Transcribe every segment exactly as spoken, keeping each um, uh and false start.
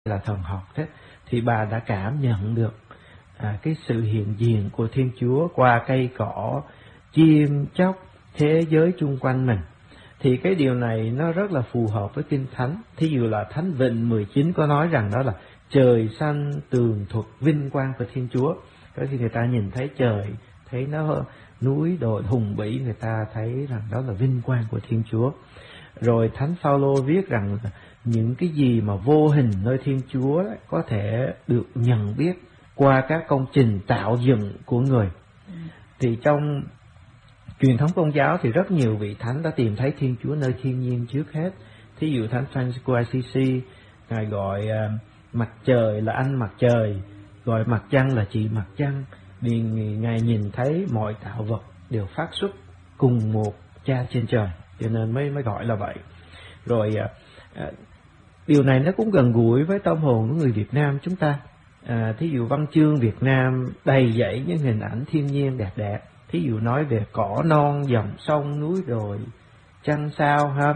là thần học thế, thì bà đã cảm nhận được à, cái sự hiện diện của Thiên Chúa qua cây cỏ, chim chóc, thế giới chung quanh mình. Thì cái điều này nó rất là phù hợp với Kinh Thánh. Thí dụ là Thánh Vịnh mười chín có nói rằng đó là trời xanh tường thuật vinh quang của Thiên Chúa. Có khi người ta nhìn thấy trời, thấy nó núi đồi hùng vĩ, người ta thấy rằng đó là vinh quang của Thiên Chúa. Rồi Thánh Phaolô viết rằng những cái gì mà vô hình nơi Thiên Chúa có thể được nhận biết qua các công trình tạo dựng của người. Thì trong truyền thống Công giáo thì rất nhiều vị thánh đã tìm thấy Thiên Chúa nơi thiên nhiên trước hết. Thí dụ Thánh Francisco Assisi, Ngài gọi uh, mặt trời là anh mặt trời, gọi mặt trăng là chị mặt trăng, vì Ngài nhìn thấy mọi tạo vật đều phát xuất cùng một Cha trên trời, cho nên mới mới gọi là vậy. Rồi uh, uh, điều này nó cũng gần gũi với tâm hồn của người Việt Nam chúng ta. À, thí dụ văn chương Việt Nam đầy dẫy những hình ảnh thiên nhiên đẹp đẹp. Thí dụ nói về cỏ non, dòng sông, núi đồi, trăng sao ha.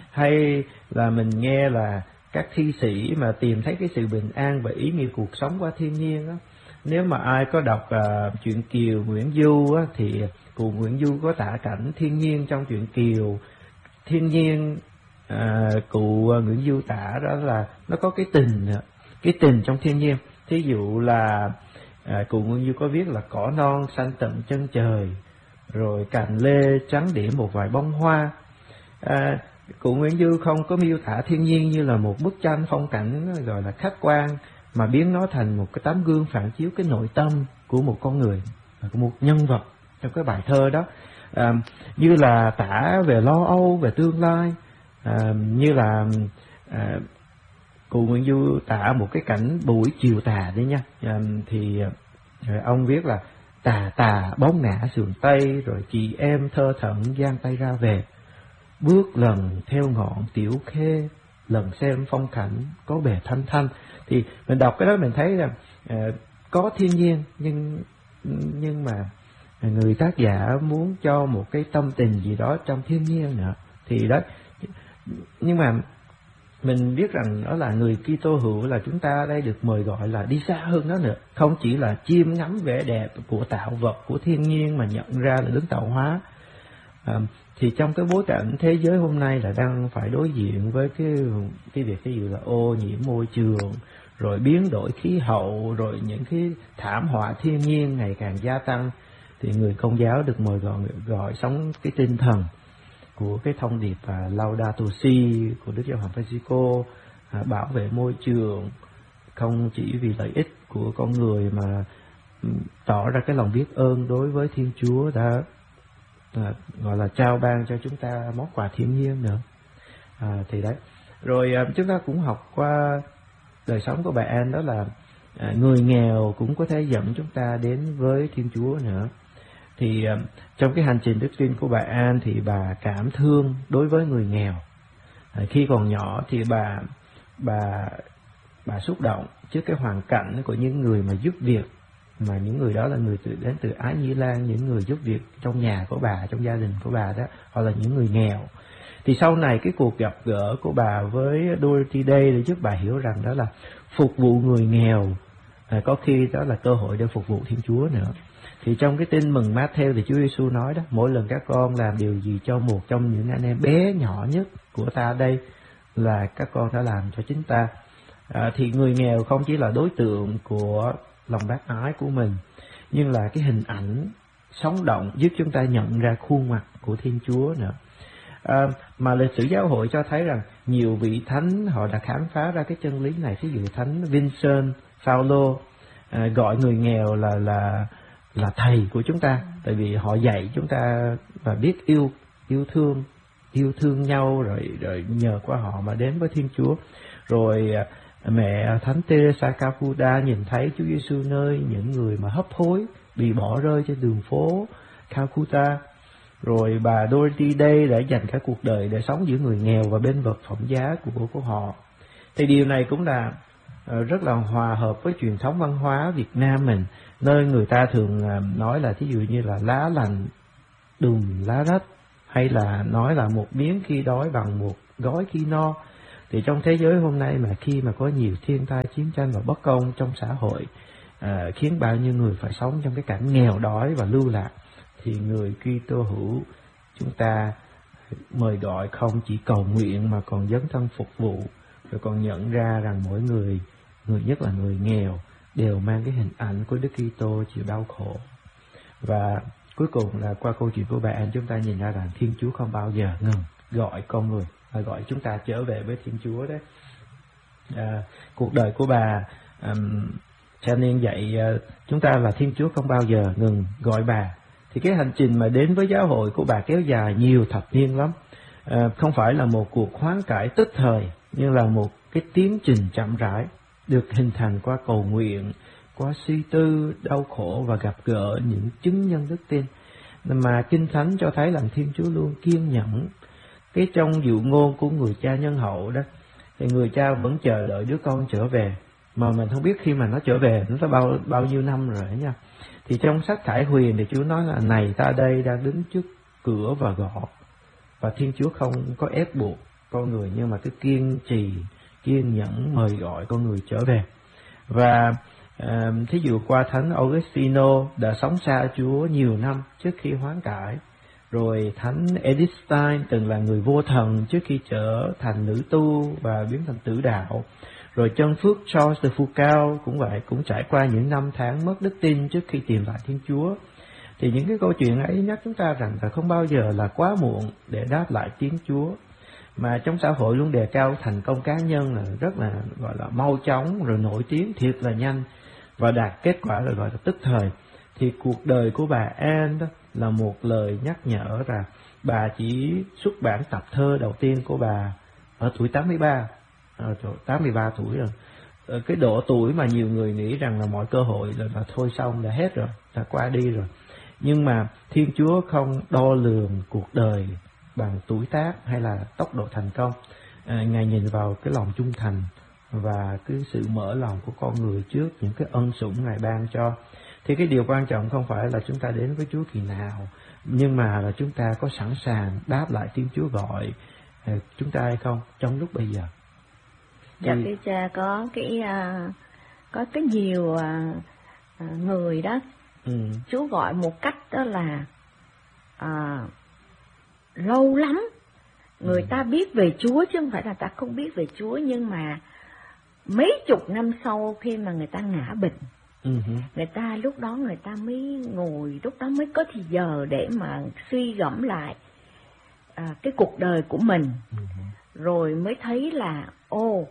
Hay là mình nghe là các thi sĩ mà tìm thấy cái sự bình an và ý nghĩa cuộc sống qua thiên nhiên đó. Nếu mà ai có đọc uh, truyện Kiều Nguyễn Du á, thì cụ Nguyễn Du có tả cảnh thiên nhiên trong truyện Kiều. Thiên nhiên à, cụ Nguyễn Du tả đó là nó có cái tình, cái tình trong thiên nhiên. Thí dụ là à, cụ Nguyễn Du có viết là cỏ non xanh tận chân trời, rồi cành lê trắng điểm một vài bông hoa. À, cụ Nguyễn Du không có miêu tả thiên nhiên như là một bức tranh phong cảnh gọi là khách quan, mà biến nó thành một cái tấm gương phản chiếu cái nội tâm của một con người, của một nhân vật trong cái bài thơ đó. À, như là tả về lo âu, về tương lai. À, như là à, cụ Nguyễn Du tả một cái cảnh buổi chiều tà đấy nha. À, thì à, ông viết là tà tà bóng ngã sườn tây, rồi chị em thơ thẩn giang tay ra về, bước lần theo ngọn tiểu khê, lần xem phong cảnh có bề thanh thanh. Thì mình đọc cái đó mình thấy rằng à, có thiên nhiên, nhưng nhưng mà người tác giả muốn cho một cái tâm tình gì đó trong thiên nhiên nữa. Thì đó, nhưng mà mình biết rằng đó là người Kitô hữu, là chúng ta ở đây được mời gọi là đi xa hơn đó nữa, không chỉ là chiêm ngắm vẻ đẹp của tạo vật, của thiên nhiên mà nhận ra là đứng tạo hóa. À, thì trong cái bối cảnh thế giới hôm nay là đang phải đối diện với cái cái việc ví dụ là ô nhiễm môi trường, rồi biến đổi khí hậu, rồi những cái thảm họa thiên nhiên ngày càng gia tăng, thì người Công giáo được mời gọi gọi sống cái tinh thần của cái thông điệp à, Laudato Si của Đức Giáo hoàng Francisco, à, bảo vệ môi trường không chỉ vì lợi ích của con người mà tỏ ra cái lòng biết ơn đối với Thiên Chúa đã à, gọi là trao ban cho chúng ta món quà thiên nhiên nữa. À, thì đấy, rồi à, chúng ta cũng học qua đời sống của bà Anne, đó là à, người nghèo cũng có thể dẫn chúng ta đến với Thiên Chúa nữa. Thì uh, trong cái hành trình đức tin của bà Anne thì bà cảm thương đối với người nghèo. À, khi còn nhỏ thì bà bà bà xúc động trước cái hoàn cảnh của những người mà giúp việc, mà những người đó là người từ, đến từ Ái Nhĩ Lan, những người giúp việc trong nhà của bà, trong gia đình của bà đó, hoặc là những người nghèo. Thì sau này cái cuộc gặp gỡ của bà với Dorothy Day để giúp bà hiểu rằng đó là phục vụ người nghèo à, có khi đó là cơ hội để phục vụ Thiên Chúa nữa. Thì trong cái tin mừng Matthew thì Chúa Giêsu nói đó, mỗi lần các con làm điều gì cho một trong những anh em bé nhỏ nhất của ta đây là các con đã làm cho chính ta. À, thì người nghèo không chỉ là đối tượng của lòng bác ái của mình, nhưng là cái hình ảnh sống động giúp chúng ta nhận ra khuôn mặt của Thiên Chúa nữa. À, mà lịch sử giáo hội cho thấy rằng nhiều vị thánh họ đã khám phá ra cái chân lý này. Ví dụ Thánh Vincent Paulo à, gọi người nghèo là là là thầy của chúng ta, tại vì họ dạy chúng ta và biết yêu yêu thương yêu thương nhau, rồi rồi nhờ qua họ mà đến với Thiên Chúa. Rồi mẹ Thánh Teresa Calcutta nhìn thấy Chúa Giêsu nơi những người mà hấp hối bị bỏ rơi trên đường phố Calcutta. Rồi bà Dorothy Day đã dành cả cuộc đời để sống giữa người nghèo và bên vực phẩm giá của của họ. Thì điều này cũng là rất là hòa hợp với truyền thống văn hóa Việt Nam mình, nơi người ta thường nói là thí dụ như là lá lành đùm lá rách, hay là nói là một miếng khi đói bằng một gói khi no. Thì trong thế giới hôm nay mà khi mà có nhiều thiên tai, chiến tranh và bất công trong xã hội, à, khiến bao nhiêu người phải sống trong cái cảnh nghèo đói và lưu lạc, thì người Kitô hữu chúng ta mời gọi không chỉ cầu nguyện mà còn dấn thân phục vụ, rồi còn nhận ra rằng mỗi người, người nhất là người nghèo, đều mang cái hình ảnh của Đức Kitô chịu đau khổ. Và cuối cùng là qua câu chuyện của bà Ann, chúng ta nhìn ra rằng Thiên Chúa không bao giờ ngừng gọi con người, và gọi chúng ta trở về với Thiên Chúa đấy. À, cuộc đời của bà um, cho nên vậy uh, chúng ta là Thiên Chúa không bao giờ ngừng gọi bà. Thì cái hành trình mà đến với giáo hội của bà kéo dài nhiều thập niên lắm. À, không phải là một cuộc hoán cải tức thời, nhưng là một cái tiến trình chậm rãi, được hình thành qua cầu nguyện, qua suy tư, đau khổ và gặp gỡ những chứng nhân đức tin. Mà Kinh Thánh cho thấy là Thiên Chúa luôn kiên nhẫn. Cái trong dụ ngôn của người cha nhân hậu đó, thì người cha vẫn chờ đợi đứa con trở về, mà mình không biết khi mà nó trở về nó đã bao bao nhiêu năm rồi nha. Thì trong sách Thải Huyền thì Chúa nói là này ta đây đang đứng trước cửa và gõ. Và Thiên Chúa không có ép buộc con người, nhưng mà cứ kiên trì, kiên nhẫn mời gọi con người trở về. Và uh, thí dụ qua Thánh Augustino đã sống xa Chúa nhiều năm trước khi hoán cải. Rồi Thánh Edith Stein từng là người vô thần trước khi trở thành nữ tu và biến thành tử đạo. Rồi chân phước Charles de Foucault cũng vậy, cũng trải qua những năm tháng mất đức tin trước khi tìm lại Thiên Chúa. Thì những cái câu chuyện ấy nhắc chúng ta rằng là không bao giờ là quá muộn để đáp lại tiếng Chúa. Mà trong xã hội luôn đề cao thành công cá nhân là rất là gọi là mau chóng, rồi nổi tiếng thiệt là nhanh và đạt kết quả là gọi là tức thời. Thì cuộc đời của bà Ann đó là một lời nhắc nhở rằng bà chỉ xuất bản tập thơ đầu tiên của bà ở tuổi tám mươi ba, ở tám mươi ba tuổi rồi. Ở cái độ tuổi mà nhiều người nghĩ rằng là mọi cơ hội là, là thôi xong, đã hết rồi, đã qua đi rồi. Nhưng mà Thiên Chúa không đo lường cuộc đời bằng tuổi tác hay là tốc độ thành công. À, Ngài nhìn vào cái lòng trung thành và cái sự mở lòng của con người trước những cái ân sủng Ngài ban cho. Thì cái điều quan trọng không phải là chúng ta đến với Chúa kỳ nào, nhưng mà là chúng ta có sẵn sàng đáp lại tiếng Chúa gọi chúng ta hay không trong lúc bây giờ. Dạ thưa cha, có cái uh, có cái nhiều uh, người đó, ừ. Chúa gọi một cách đó là uh, lâu lắm người ừ. ta biết về Chúa, chứ không phải là ta không biết về Chúa, nhưng mà mấy chục năm sau khi mà người ta ngã bệnh, uh-huh. người ta lúc đó người ta mới ngồi, lúc đó mới có thì giờ để mà suy gẫm lại à, cái cuộc đời của mình, uh-huh. rồi mới thấy là ô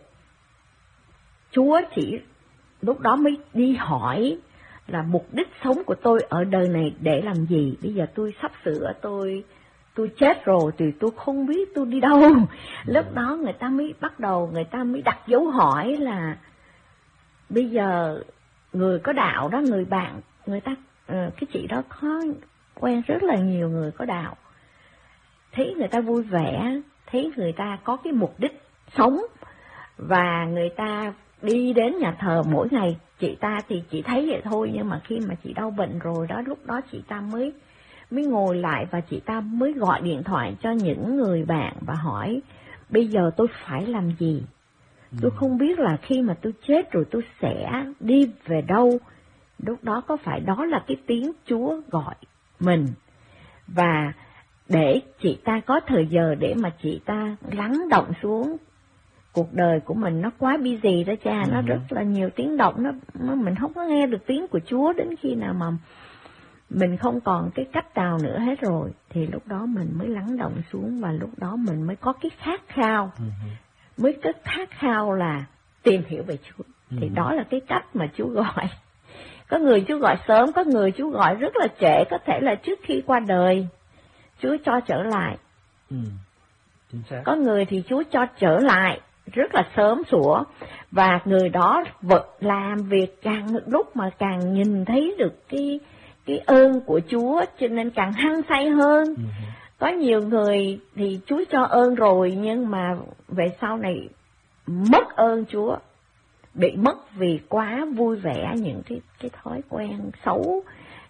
Chúa chỉ lúc đó mới đi hỏi là mục đích sống của tôi ở đời này để làm gì. Bây giờ tôi sắp sửa tôi tôi chết rồi thì tôi không biết tôi đi đâu. Uh-huh. Lúc đó người ta mới bắt đầu, người ta mới đặt dấu hỏi là bây giờ người có đạo đó, người bạn, người ta, cái chị đó có quen rất là nhiều người có đạo. Thấy người ta vui vẻ, thấy người ta có cái mục đích sống, và người ta đi đến nhà thờ mỗi ngày. Chị ta thì chị thấy vậy thôi, nhưng mà khi mà chị đau bệnh rồi đó, lúc đó chị ta mới mới ngồi lại và chị ta mới gọi điện thoại cho những người bạn và hỏi bây giờ tôi phải làm gì. Tôi không biết là khi mà tôi chết rồi tôi sẽ đi về đâu. Lúc đó có phải đó là cái tiếng Chúa gọi mình. Và để chị ta có thời giờ để mà chị ta lắng động xuống. Cuộc đời của mình nó quá busy đó cha, nó rất là nhiều tiếng động, nó, nó mình không có nghe được tiếng của Chúa đến khi nào mà mình không còn cái cách nào nữa hết rồi. Thì lúc đó mình mới lắng động xuống, và lúc đó mình mới có cái khát khao. Mới có khát khao là tìm hiểu về Chúa. Ừ. Thì đó là cái cách mà Chúa gọi. Có người Chúa gọi sớm, có người Chúa gọi rất là trễ, có thể là trước khi qua đời Chúa cho trở lại. Ừ. Có người thì Chúa cho trở lại rất là sớm sủa, và người đó vật làm việc càng lúc mà càng nhìn thấy được cái cái ơn của Chúa, cho nên càng hăng say hơn. Ừ. Có nhiều người thì Chúa cho ơn rồi, nhưng mà về sau này mất ơn Chúa, bị mất vì quá vui vẻ, những cái cái thói quen xấu,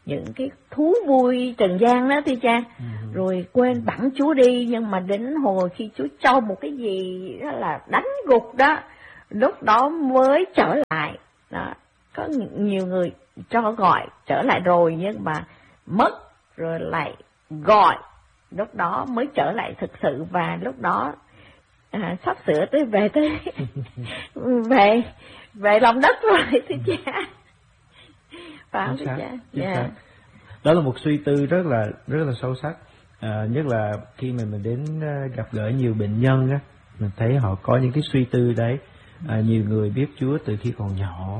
những cái thú vui trần gian đó thưa cha, ừ. rồi quên bẵng Chúa đi, nhưng mà đến hồi khi Chúa cho một cái gì đó là đánh gục đó, lúc đó mới trở lại. Đó, có nhiều người cho gọi trở lại rồi nhưng mà mất rồi lại gọi, lúc đó mới trở lại thực sự, và lúc đó à, sắp sửa tới về tới về về lòng đất rồi thưa cha. Phải không thưa cha? Yeah. Đó là một suy tư rất là rất là sâu sắc, à, nhất là khi mà mình đến gặp gỡ nhiều bệnh nhân á, mình thấy họ có những cái suy tư đấy. À, nhiều người biết Chúa từ khi còn nhỏ,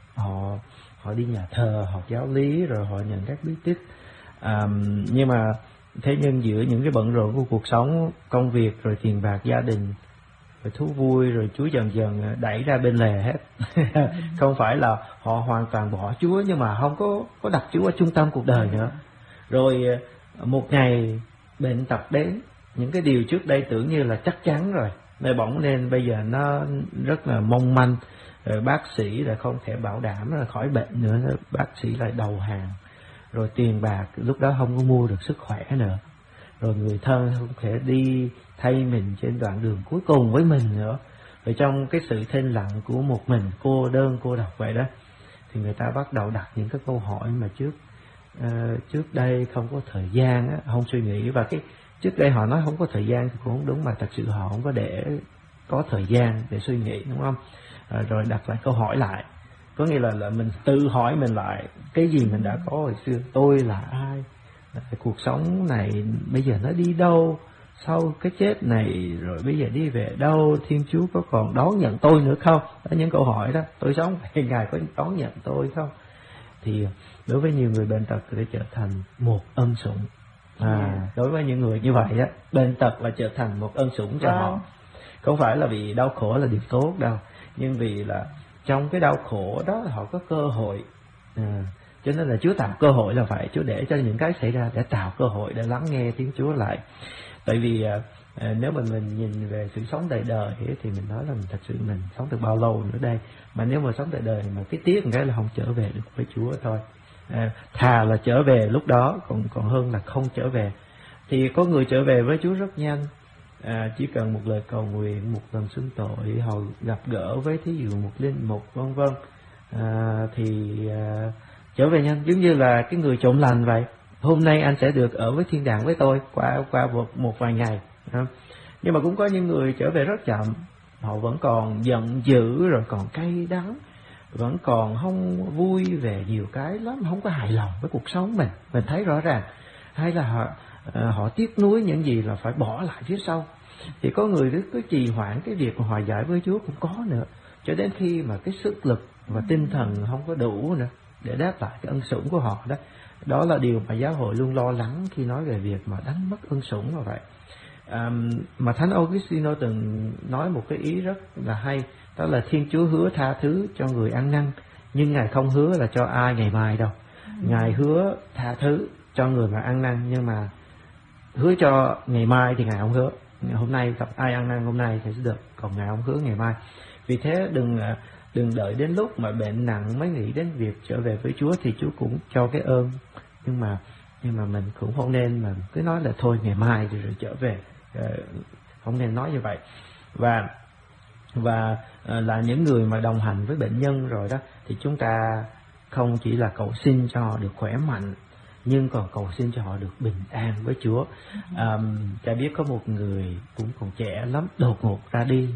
họ họ đi nhà thờ, học giáo lý, rồi họ nhận các bí tích. À, nhưng mà thế nhưng giữa những cái bận rộn của cuộc sống, công việc, rồi tiền bạc, gia đình, rồi thú vui, rồi Chúa dần dần đẩy ra bên lề hết. Không phải là họ hoàn toàn bỏ Chúa, nhưng mà không có có đặt Chúa ở trung tâm cuộc đời nữa. Rồi một ngày bệnh tật đến, những cái điều trước đây tưởng như là chắc chắn rồi, nơi bỗng nên bây giờ nó rất là mong manh. Rồi bác sĩ là không thể bảo đảm là khỏi bệnh nữa, bác sĩ lại đầu hàng. Rồi tiền bạc lúc đó không có mua được sức khỏe nữa. Rồi người thân không thể đi thay mình trên đoạn đường cuối cùng với mình nữa. Rồi trong cái sự thinh lặng của một mình, cô đơn, cô độc vậy đó, thì người ta bắt đầu đặt những cái câu hỏi mà trước uh, trước đây không có thời gian á, không suy nghĩ. Và cái trước đây họ nói không có thời gian thì cũng không đúng, mà thật sự họ không có để có thời gian để suy nghĩ, đúng không? À, rồi đặt lại câu hỏi lại, có nghĩa là, là mình tự hỏi mình lại cái gì mình đã có hồi xưa, tôi là ai, cuộc sống này bây giờ nó đi đâu, sau cái chết này rồi bây giờ đi về đâu, Thiên Chúa có còn đón nhận tôi nữa không? Đó, những câu hỏi đó, tôi sống vậy Ngài có đón nhận tôi không? Thì đối với nhiều người bệnh tật thì trở thành một ân sủng. À, đối với những người như vậy á, bệnh tật là trở thành một ân sủng cho họ. Không phải là vì đau khổ là điều tốt đâu, nhưng vì là trong cái đau khổ đó họ có cơ hội. À, cho nên là Chúa tạo cơ hội là phải, Chúa để cho những cái xảy ra để tạo cơ hội để lắng nghe tiếng Chúa lại. Tại vì à, nếu mà mình nhìn về sự sống đời đời thì mình nói là mình thật sự mình sống được bao lâu nữa đây, mà nếu mà sống đời đời mà cái tiếc một cái là không trở về được với Chúa thôi. À, thà là trở về lúc đó còn còn hơn là không trở về. Thì có người trở về với Chúa rất nhanh. À, chỉ cần một lời cầu nguyện, một lần xưng tội, họ gặp gỡ với thí dụ một linh mục vân vân, à, thì à, trở về nhanh, giống như là cái người trộm lành vậy. Hôm nay anh sẽ được ở với thiên đàng với tôi qua qua một, một vài ngày. À, nhưng mà cũng có những người trở về rất chậm, họ vẫn còn giận dữ, rồi còn cay đắng, vẫn còn không vui về nhiều cái lắm, không có hài lòng với cuộc sống mình. Mình thấy rõ ràng, hay là họ À, họ tiếc nuối những gì là phải bỏ lại phía sau. Thì có người cứ, cứ trì hoãn cái việc mà hòa giải với Chúa cũng có nữa, cho đến khi mà cái sức lực và tinh thần không có đủ nữa để đáp lại cái ân sủng của họ đó. Đó là điều mà giáo hội luôn lo lắng khi nói về việc mà đánh mất ân sủng như vậy. À, mà Thánh Augustino từng nói một cái ý rất là hay, đó là Thiên Chúa hứa tha thứ cho người ăn năn, nhưng Ngài không hứa là cho ai ngày mai đâu. Ngài hứa tha thứ cho người mà ăn năn, nhưng mà hứa cho ngày mai thì Ngài không hứa. Hôm nay gặp ai ăn năn hôm nay thì sẽ được, còn Ngài không hứa ngày mai. Vì thế đừng đừng đợi đến lúc mà bệnh nặng mới nghĩ đến việc trở về với Chúa, thì Chúa cũng cho cái ơn. Nhưng mà nhưng mà mình cũng không nên mà cứ nói là thôi ngày mai rồi, rồi trở về. Không nên nói như vậy. Và và là những người mà đồng hành với bệnh nhân rồi đó, thì chúng ta không chỉ là cầu xin cho họ được khỏe mạnh, nhưng còn cầu xin cho họ được bình an với Chúa. À, cha biết có một người cũng còn trẻ lắm, đột ngột ra đi.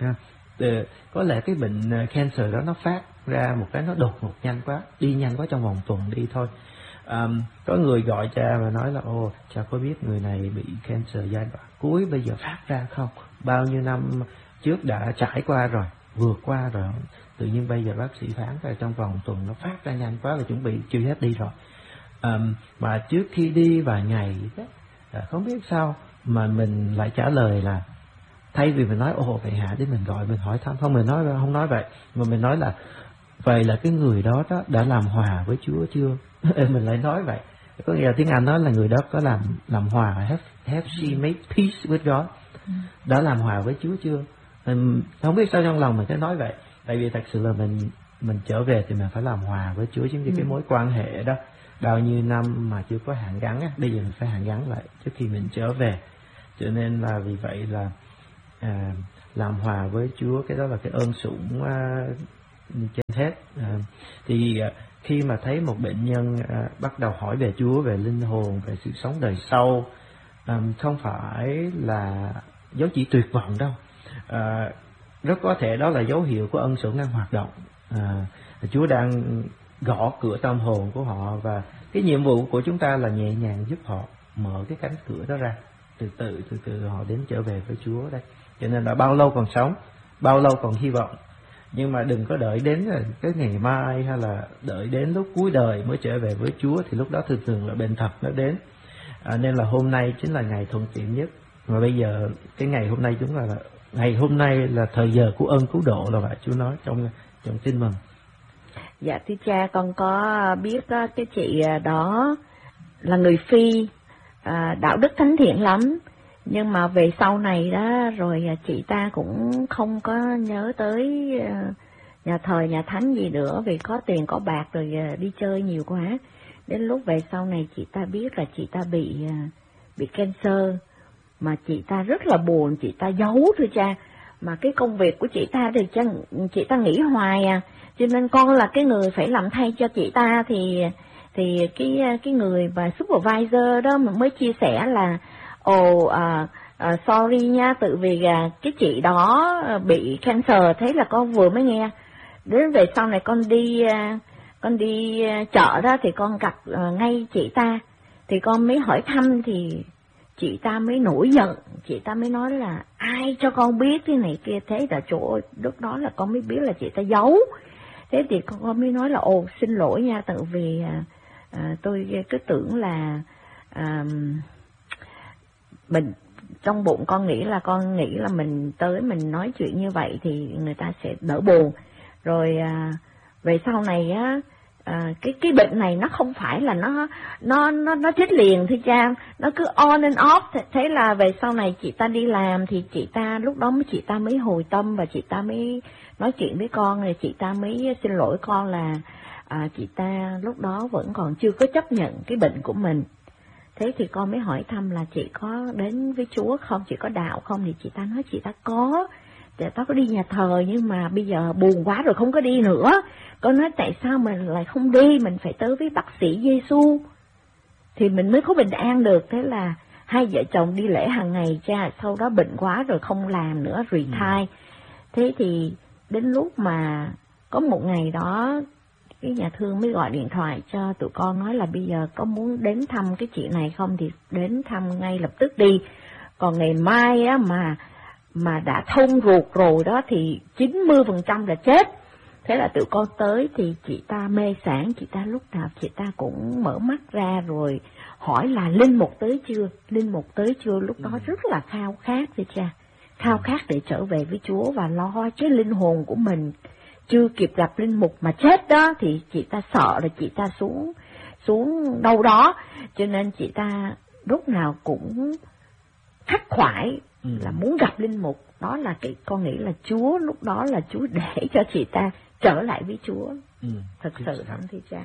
Từ, có lẽ cái bệnh cancer đó nó phát ra một cái nó đột ngột nhanh quá, đi nhanh quá, trong vòng tuần đi thôi. À, có người gọi cha và nói là ồ, cha có biết người này bị cancer giai đoạn cuối bây giờ phát ra không? Bao nhiêu năm trước đã trải qua rồi, vượt qua rồi, tự nhiên bây giờ bác sĩ phán ra trong vòng tuần nó phát ra nhanh quá là chuẩn bị chưa hết đi rồi. À, mà trước khi đi vài ngày đó, không biết sao mà mình lại trả lời là thay vì mình nói ồ vậy hả, để mình gọi mình hỏi thăm, không, mình nói không nói vậy, mà mình nói là vậy là cái người đó, đó đã làm hòa với Chúa chưa? Mình lại nói vậy, có nghĩa là tiếng Anh nói là người đó có làm làm hòa, have, have she made peace with God, đã làm hòa với Chúa chưa? Mình không biết sao trong lòng mình cứ nói vậy, tại vì thật sự là mình mình trở về thì mình phải làm hòa với Chúa, giống như ừ. cái mối quan hệ đó bao nhiêu năm mà chưa có hàn gắn á, bây giờ mình phải hàn gắn lại trước khi mình trở về. Cho nên là vì vậy là à, làm hòa với Chúa, cái đó là cái ơn sủng à, trên hết. À, thì à, khi mà thấy một bệnh nhân à, bắt đầu hỏi về Chúa, về linh hồn, về sự sống đời sau, à, không phải là dấu chỉ tuyệt vọng đâu, à, rất có thể đó là dấu hiệu của ân sủng đang hoạt động. À, Chúa đang gõ cửa tâm hồn của họ, và cái nhiệm vụ của chúng ta là nhẹ nhàng giúp họ mở cái cánh cửa đó ra, từ từ từ từ họ đến trở về với Chúa đây. Cho nên là bao lâu còn sống, bao lâu còn hy vọng, nhưng mà đừng có đợi đến cái ngày mai hay là đợi đến lúc cuối đời mới trở về với Chúa, thì lúc đó thường thường là bệnh thật nó đến. À, nên là hôm nay chính là ngày thuận tiện nhất, mà bây giờ cái ngày hôm nay chúng là, là ngày hôm nay là thời giờ của ơn cứu độ, là vậy Chúa nói trong trong tin mừng. Dạ thưa cha, con có biết cái chị đó là người Phi, à, đạo đức thánh thiện lắm, nhưng mà về sau này đó rồi chị ta cũng không có nhớ tới nhà thờ nhà thánh gì nữa, vì có tiền có bạc rồi đi chơi nhiều quá. Đến lúc về sau này chị ta biết là chị ta bị bị cancer, mà chị ta rất là buồn, chị ta giấu thưa cha, mà cái công việc của chị ta thì chị ta nghỉ hoài à, cho nên con là cái người phải làm thay cho chị ta. Thì thì cái cái người mà supervisor đó mới chia sẻ là ồ oh, uh, uh, sorry nha, tự vì uh, cái chị đó bị cancer, thế là con vừa mới nghe. Đến về sau này con đi uh, con đi uh, chợ đó thì con gặp uh, ngay chị ta, thì con mới hỏi thăm thì chị ta mới nổi giận, chị ta mới nói là ai cho con biết thế này kia. Thế là chỗ lúc đó là con mới biết là chị ta giấu. Thế thì con mới nói là ồ xin lỗi nha, tự vì à, à, tôi cứ tưởng là à, mình trong bụng con nghĩ là con nghĩ là mình tới mình nói chuyện như vậy thì người ta sẽ đỡ buồn. Rồi à, về sau này á, à, cái cái bệnh này nó không phải là nó nó nó nó chết liền thưa cha, nó cứ on and off. Thế là về sau này chị ta đi làm thì chị ta lúc đó mới chị ta mới hồi tâm, và chị ta mới nói chuyện với con, rồi chị ta mới xin lỗi con là à, chị ta lúc đó vẫn còn chưa có chấp nhận cái bệnh của mình. Thế thì con mới hỏi thăm là chị có đến với Chúa không, chị có đạo không, thì chị ta nói chị ta có, chị ta có đi nhà thờ, nhưng mà bây giờ buồn quá rồi không có đi nữa. Con nói tại sao mình lại không đi, mình phải tới với bác sĩ Giêsu thì mình mới có bình an được. Thế là hai vợ chồng đi lễ hàng ngày cha, sau đó bệnh quá rồi không làm nữa, retire. Thế thì đến lúc mà có một ngày đó cái nhà thương mới gọi điện thoại cho tụi con nói là bây giờ có muốn đến thăm cái chị này không thì đến thăm ngay lập tức đi, còn ngày mai á mà mà đã thông ruột rồi đó thì chín mươi phần trăm là chết. Thế là tụi con tới thì chị ta mê sản, chị ta lúc nào chị ta cũng mở mắt ra rồi hỏi là linh mục tới chưa, linh mục tới chưa. Lúc đó rất là khao khát với cha, khao khát để trở về với Chúa và lo cái linh hồn của mình. Chưa kịp gặp linh mục mà chết đó thì chị ta sợ là chị ta xuống xuống đâu đó, cho nên chị ta lúc nào cũng khắc khoải ừ. là muốn gặp linh mục. Đó là cái con nghĩ là Chúa lúc đó là Chúa để cho chị ta trở lại với Chúa. Ừ. Thật Chính sự lắm thì cha.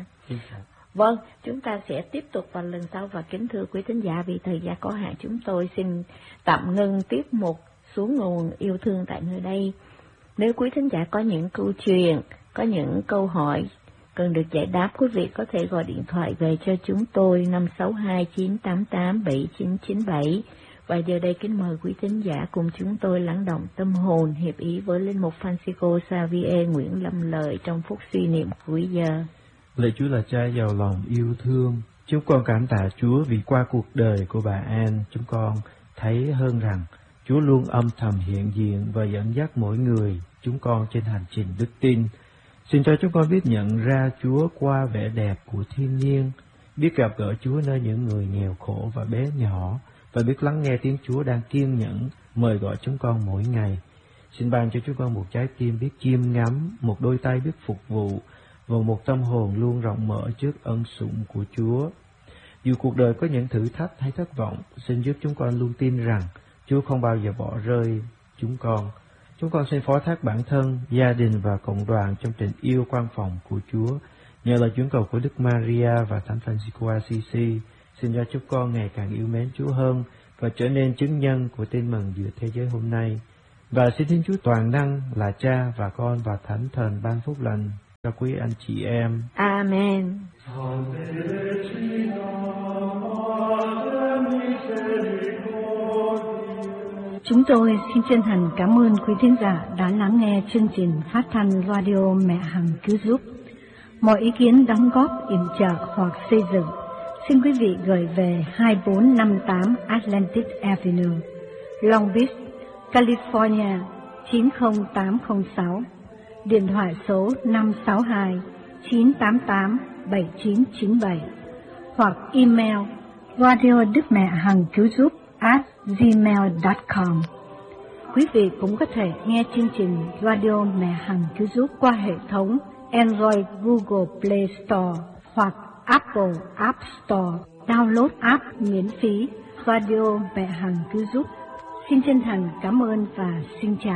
Vâng, chúng ta sẽ tiếp tục vào lần sau, và kính thưa quý thính giả, vì thời gian có hạn chúng tôi xin tạm ngưng tiết mục Xuống Nguồn Yêu Thương tại nơi đây. Nếu quý thính giả có những câu chuyện, có những câu hỏi cần được giải đáp, quý vị có thể gọi điện thoại về cho chúng tôi năm sáu hai chín tám tám bảy chín chín bảy. Và giờ đây kính mời quý thính giả cùng chúng tôi lắng động tâm hồn, hiệp ý với linh mục Francisco Xavier Nguyễn Lâm Lợi trong phút suy niệm cuối giờ. Lạy Chúa là Cha giàu lòng yêu thương, chúng con cảm tạ Chúa vì qua cuộc đời của bà An, chúng con thấy hơn rằng Chúa luôn âm thầm hiện diện và dẫn dắt mỗi người chúng con trên hành trình đức tin. Xin cho chúng con biết nhận ra Chúa qua vẻ đẹp của thiên nhiên, biết gặp gỡ Chúa nơi những người nghèo khổ và bé nhỏ, và biết lắng nghe tiếng Chúa đang kiên nhẫn mời gọi chúng con mỗi ngày. Xin ban cho chúng con một trái tim biết chiêm ngắm, một đôi tay biết phục vụ, và một tâm hồn luôn rộng mở trước ân sủng của Chúa. Dù cuộc đời có những thử thách hay thất vọng, xin giúp chúng con luôn tin rằng Chúa không bao giờ bỏ rơi chúng con. Chúng con xin phó thác bản thân, gia đình và cộng đoàn trong tình yêu quan phòng của Chúa. Nhờ lời chuyển cầu của Đức Maria và Thánh Francisco Assisi, xin cho chúng con ngày càng yêu mến Chúa hơn và trở nên chứng nhân của tin mừng giữa thế giới hôm nay. Và xin Thiên Chúa toàn năng là Cha và Con và Thánh Thần ban phúc lành cho quý anh chị em. Amen. Chúng tôi xin chân thành cảm ơn quý thính giả đã lắng nghe chương trình phát thanh radio Mẹ Hằng Cứu Giúp. Mọi ý kiến đóng góp, yểm trợ hoặc xây dựng, xin quý vị gửi về hai bốn năm tám Atlantic Avenue, Long Beach, California chín không tám không sáu, điện thoại số năm sáu hai chín tám tám bảy chín chín bảy, hoặc email radio đức mẹ hằng cứu giúp at gmail chấm com. Quý vị cũng có thể nghe chương trình Radio Mẹ Hằng Cứu Giúp qua hệ thống Android Google Play Store hoặc Apple App Store. Download app miễn phí Radio Mẹ Hằng Cứu Giúp. Xin chân thành cảm ơn và xin chào.